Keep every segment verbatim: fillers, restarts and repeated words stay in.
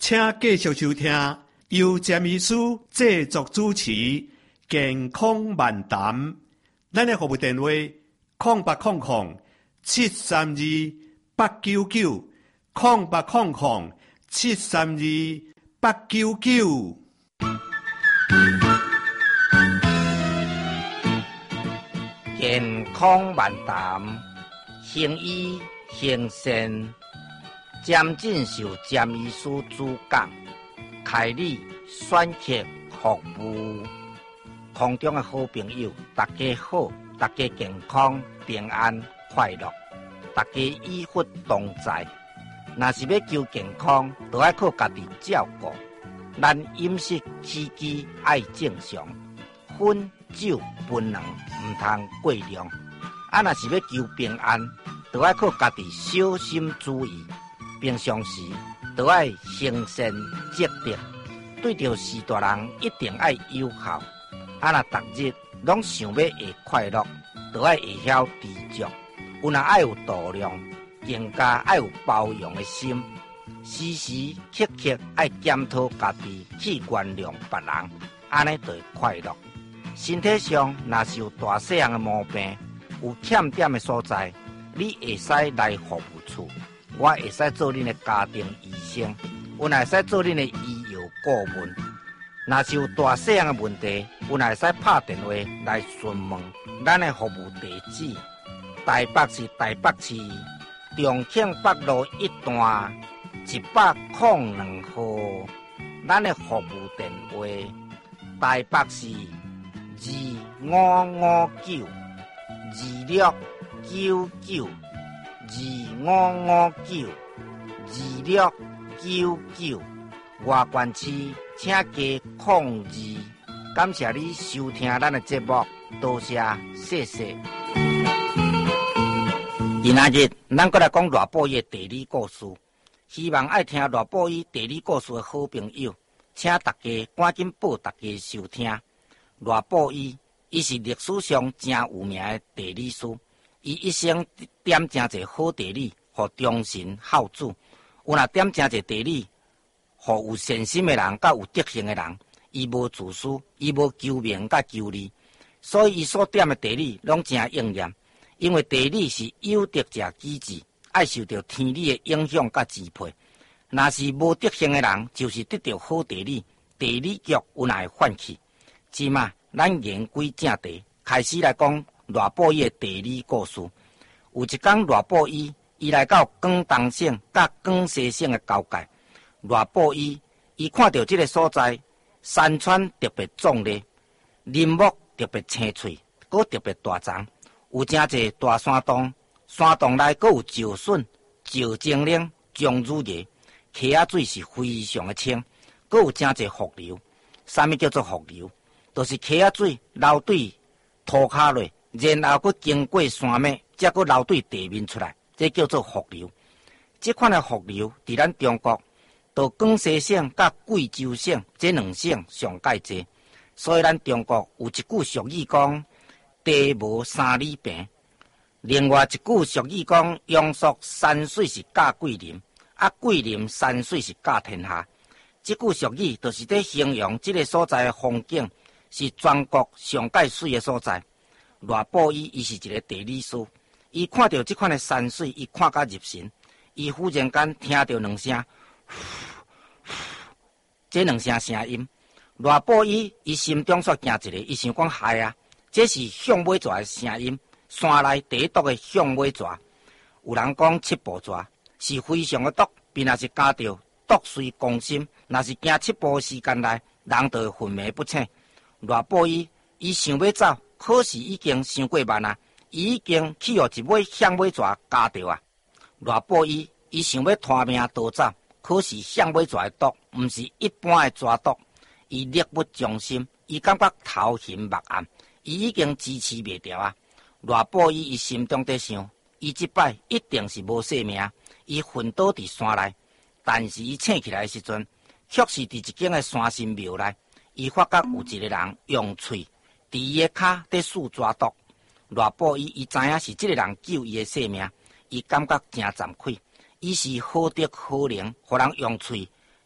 请继续收听由詹医师制作主持《健康漫谈》。咱的服务电话：空八空空七三二八九九，空八空空七三二八九九。 健康漫谈，行医行善，詹进修詹医师主讲，开立选客服务。空中的好朋友，大家好，大家健康平安快乐，大家医福同在。若是要求健康，就要靠家己照顾。咱饮食起居爱正常，烟酒槟榔唔通过量。啊，若是要求平安，就要靠家己小心注意。平常时就要行善积德，对着士大人一定要友好。啊，若逐日拢想要会快乐，就要会晓知足。有若爱有度量，更加爱有包容的心。时时刻刻爱检讨家己，去原谅别人，安尼就会快乐。身体上若是有大细样的毛病，有欠点的所在，你会使来服务处，我会使做恁的家庭医生，我会使做恁的医药顾问。若是有大细样的问题，我会使拍电话来询问。咱的服务地址：台北市台北市重庆北路一段一百零两号。咱的服务电话：台北市二五五九二六九九二五五九二六九九。外县市请加控制。感谢你收听咱的节目，多谢，谢谢。今仔日咱搁来讲热宝伊的地理故事，希望爱听热宝伊地理故事的好朋友，请大家赶紧报大家收听。热宝伊，伊是历史上真有名的地理师，伊一生点真侪好地理，互忠臣孝子。有若点真侪地理，互有善心的人，甲有德行的人。伊无自私，伊无求名甲求利，所以伊所点的地理拢真应验。因为地理是有德者机智，爱受到天理的影响甲支配。若是无德行的人，就是得到好地理，地理局有哪会换去？即嘛，咱言归正题，开始来讲热宝伊的地理故事。有一天，热宝伊伊来到广东省甲广西省的交界，热宝伊伊看到这个所在。山川特别壮丽，林木特别青翠，阁特别大丛，有真侪大山洞，山洞内阁有石笋、石精灵、钟乳叶，溪仔水是非常的清，阁有真侪伏流。啥物叫做伏流？就是溪仔水流对涂骹落，然后阁经过山脉，才阁流对地面出来，这叫做伏流。这款的伏流，伫咱中国。到广西省甲贵州省这两省上界多，所以咱中国有一句俗语讲：地无三里平。另外一句俗语讲：庸俗山水是甲桂林，啊桂林山水是甲天下。这句俗语就是在形容这个所在的风景是全国上界水的所在。热宝伊伊是一个地理师，伊看到这款的山水，伊看甲入神，伊忽然间听到两声。这两声声音，热宝伊伊心中煞惊一个，伊想讲嗨啊，这是向尾蛇的声音，山内第一毒的向尾蛇。有人讲七步蛇是非常的毒，并若是加着毒随攻心，若是行七步的时间内，人就会昏迷不醒。热宝伊伊想要走，可是已经伤过慢啊，伊已经去互一尾向尾蛇加着啊。热宝伊伊想要拖命逃走。可是向尾蛇的毒，毋是一般的蛇毒，伊力不从心，伊感觉头晕目暗，伊已经支持袂住啊。热宝伊伊心中在想，伊即摆一定是无性命，伊昏倒伫山内。但是伊醒起来的时阵，却是伫一间的山神庙内，伊发觉有一个人用喙伫伊的骹在输蛇毒。热宝伊伊知影是这个人救伊的性命，伊感觉真惭愧。伊是好德好能，互人用喙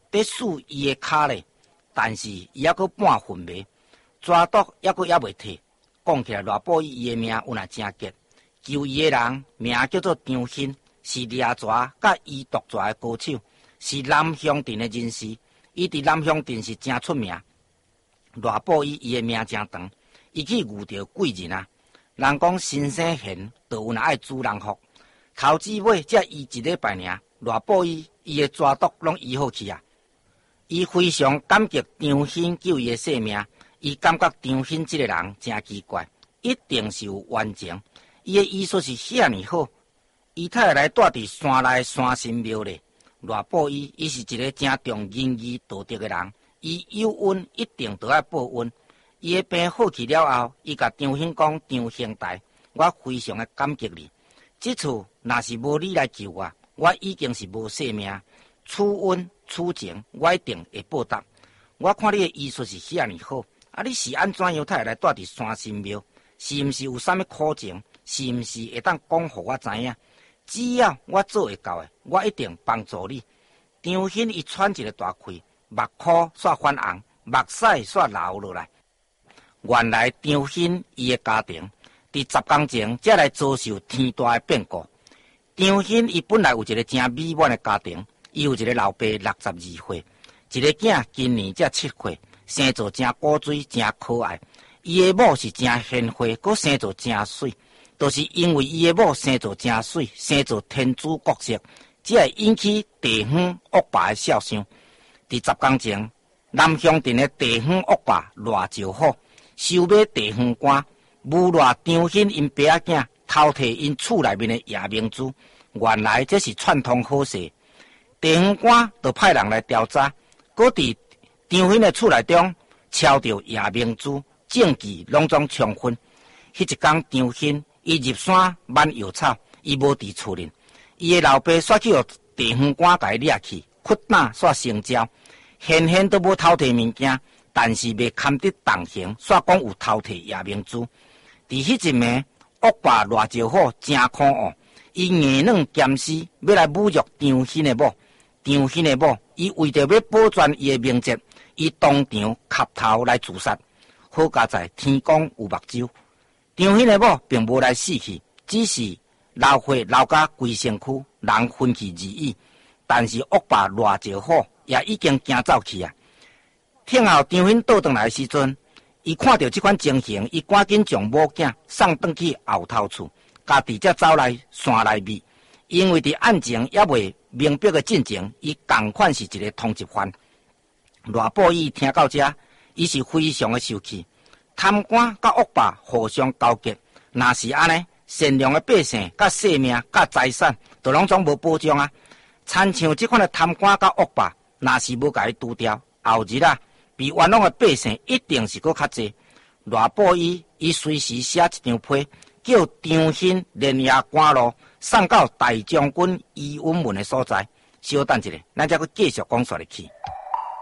得输伊的骹咧，但是伊还阁半昏迷，蛇毒还阁还袂退。讲起来，偌宝伊伊的命有若真结，救伊的人名叫做张欣，是掠蛇甲医毒蛇的高手，是南乡镇的人士。伊伫南乡镇是真出名。偌宝伊伊的命真长，伊去遇到贵人啊。人讲先生贤，倒有若爱主人福。头至尾才医一礼拜尔，偌宝伊伊的蛇毒拢医好去啊。伊非常感激张欣救伊的性命。伊感觉张欣这个人真奇怪，一定是有冤情。伊的医术是遐尼好，伊太来住伫山内山神庙咧。偌宝伊，伊是一个真重仁义道德的人，伊有恩一定都要报恩。伊的病好去了后，伊甲张欣讲：张兄弟，我非常的感激你。这次若是无你来救我，我已经是无性命。此恩此情，我一定会报答。我看你的医术是遐尼好。啊！你是安怎样太来住伫山神庙？是毋是有啥物苦情？是毋是会当讲互我知影？只要我做会到的，我一定帮助你。张欣伊喘一个大气，目眶煞泛红，目屎煞流落来。原来张欣伊的家庭伫十工前才来遭受天大的变故。张欣伊本来有一个真美满的家庭，伊有一个老爸六十二岁，一个囝今年才七岁。生做真古水，真可爱。伊的某是真贤惠，佮生做真水，都、就是因为伊的某生做真水，生做天子国色，只会引起地方恶霸的笑声。伫十工前，南乡镇的地方恶霸赖石虎收买地方官，诬赖张欣因爸仔囝偷摕因厝内面的夜明珠。原来这是串通好势，地方官就派人来调查，佮伫张欣的厝内中抄到夜明珠，证据拢总充分。迄一天，张欣伊入山挽药草，伊无伫厝里，伊的老爸煞去互地方官甲伊掠去，屈打煞成招，显显都无偷摕物件，但是未堪得当刑，煞讲有偷摕夜明珠。伫迄一暝，恶霸赖石虎真可恶，伊硬软兼施，要来侮辱张欣的某。张欣的某，伊为着要保全伊的名节。伊当场磕头来自杀，好佳在天公有目睭。张欣的某并无来死去，只是流血流甲规身躯，人分去而已。但是恶霸赖石虎也已经行走去啊。听后张欣倒转来的时阵，伊看到这款情形，伊赶紧将某囝送转去后头厝，家己才走来山内面。因为伫案情也未明白的进前，伊同款是一个通缉犯。赖宝伊听到这，伊是非常的生气。贪官甲恶霸互相勾结，若是安尼，善良的百姓甲性命甲财产，都拢总无保障啊！参像这款的贪官甲恶霸，若是无甲伊除掉，后日啊，比冤枉的百姓一定是搁较济。赖宝伊伊随时写一张批，叫张欣连夜赶路，送到大将军伊允文的所在。稍等一下，咱再搁继续讲下去。